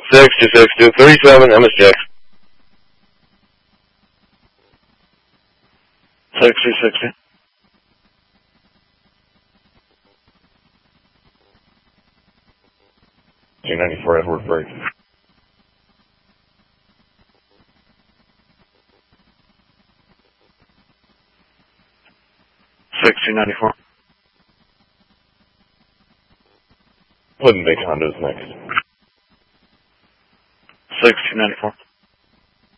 626237, MSJ. 6260. G94 Edward Break. 6294. Wooden Bay Condos next. 6294.